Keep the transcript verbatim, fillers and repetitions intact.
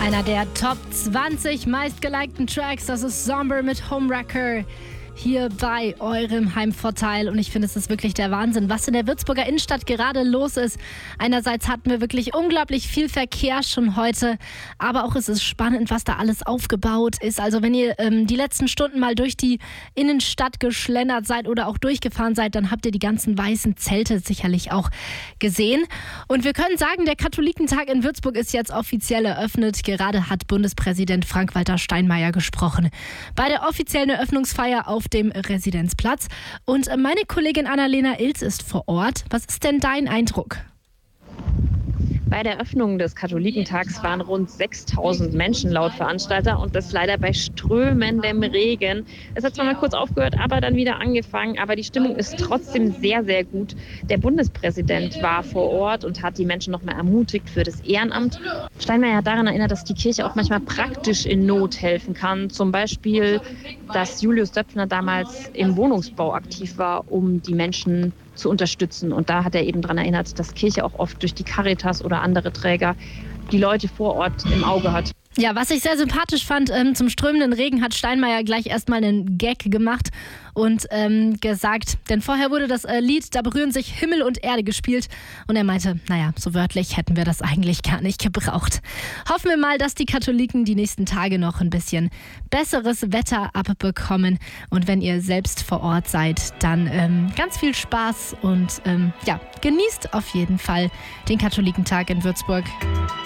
Einer der Top zwanzig meistgelikten Tracks, das ist Somber mit Homewrecker. Hier bei eurem Heimvorteil. Und ich finde, es ist wirklich der Wahnsinn, was in der Würzburger Innenstadt gerade los ist. Einerseits hatten wir wirklich unglaublich viel Verkehr schon heute, aber auch es ist spannend, was da alles aufgebaut ist. Also wenn ihr ähm, die letzten Stunden mal durch die Innenstadt geschlendert seid oder auch durchgefahren seid, dann habt ihr die ganzen weißen Zelte sicherlich auch gesehen. Und wir können sagen, der Katholikentag in Würzburg ist jetzt offiziell eröffnet. Gerade hat Bundespräsident Frank-Walter Steinmeier gesprochen. Bei der offiziellen Eröffnungsfeier auf dem Residenzplatz. Und meine Kollegin Annalena Ilz ist vor Ort. Was ist denn dein Eindruck? Bei der Eröffnung des Katholikentags waren rund sechstausend Menschen laut Veranstalter und das leider bei strömendem Regen. Es hat zwar mal kurz aufgehört, aber dann wieder angefangen. Aber die Stimmung ist trotzdem sehr, sehr gut. Der Bundespräsident war vor Ort und hat die Menschen noch mal ermutigt für das Ehrenamt. Steinmeier hat daran erinnert, dass die Kirche auch manchmal praktisch in Not helfen kann. Zum Beispiel, dass Julius Döpfner damals im Wohnungsbau aktiv war, um die Menschen zu unterstützen. Und da hat er eben daran erinnert, dass Kirche auch oft durch die Caritas oder andere Träger die Leute vor Ort im Auge hat. Ja, was ich sehr sympathisch fand, ähm, zum strömenden Regen hat Steinmeier gleich erstmal einen Gag gemacht und ähm, gesagt, denn vorher wurde das äh, Lied Da berühren sich Himmel und Erde gespielt und er meinte, naja, so wörtlich hätten wir das eigentlich gar nicht gebraucht. Hoffen wir mal, dass die Katholiken die nächsten Tage noch ein bisschen besseres Wetter abbekommen und wenn ihr selbst vor Ort seid, dann ähm, ganz viel Spaß und ähm, ja, genießt auf jeden Fall den Katholikentag in Würzburg.